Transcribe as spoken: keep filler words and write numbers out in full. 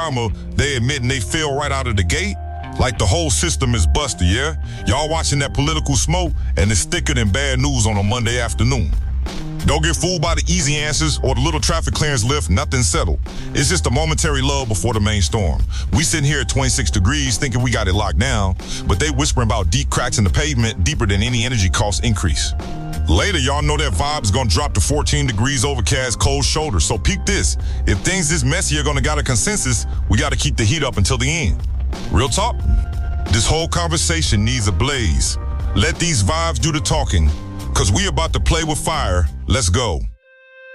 drama, they admitting they fell right out of the gate? Like the whole system is busted, yeah? Y'all watching that political smoke, and it's thicker than bad news on a Monday afternoon. Don't get fooled by the easy answers or the little traffic clearance lift, nothing settled. It's just a momentary lull before the main storm. We sitting here at twenty-six degrees thinking we got it locked down, but they whispering about deep cracks in the pavement deeper than any energy cost increase. Later, y'all know that vibe's gonna drop to fourteen degrees overcast, cold shoulder. So peep this, if things this messy are gonna got a consensus, we gotta keep the heat up until the end. Real talk? This whole conversation needs a blaze. Let these vibes do the talking, cause we about to play with fire. Let's go.